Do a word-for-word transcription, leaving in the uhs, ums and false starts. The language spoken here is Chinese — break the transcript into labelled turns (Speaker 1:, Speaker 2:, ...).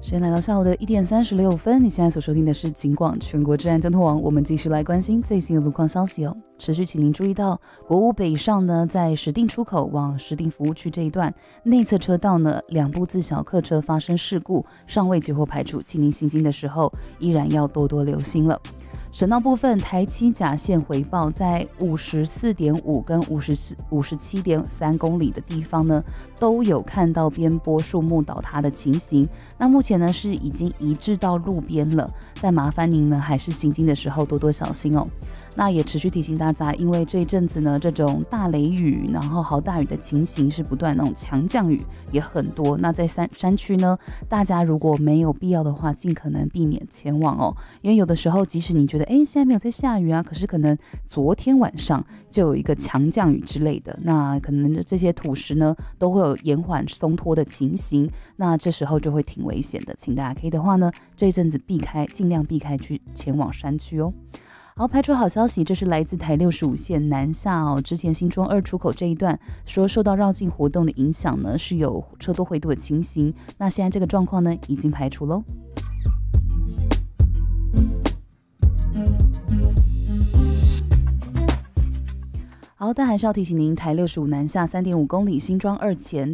Speaker 1: 时间来到下午的一点三十六分，你现在所收听的是警广全国治安交通网，我们继续来关心最新的路况消息哦。持续请您注意到，国五北上呢，在石碇出口往石碇服务区这一段内侧车道呢，两部自小客车发生事故，尚未决获排除，请您行经的时候依然要多多留心了。省道部分，台七甲线回报在五十四点五跟五十五十七点三公里的地方呢，都有看到边坡树木倒塌的情形。那目前呢是已经移至到路边了，但麻烦您呢还是行经的时候多多小心哦。那也持续提醒大家，因为这一阵子呢，这种大雷雨，然后豪大雨的情形是不断，那种强降雨也很多。那在山山区呢，大家如果没有必要的话，尽可能避免前往哦。因为有的时候，即使你觉得哎现在没有在下雨啊，可是可能昨天晚上就有一个强降雨之类的，那可能这些土石呢都会有延缓松脱的情形，那这时候就会挺危险的。请大家可以的话呢，这一阵子避开，尽量避开去前往山区哦。好，排除好消息，这是来自台六十五线南下哦。之前新庄二出口这一段说受到绕境活动的影响呢，是有车多回堵的情形。那现在这个状况呢，已经排除喽。好，但还是要提醒您，台六十五南下 三点五公里新庄二前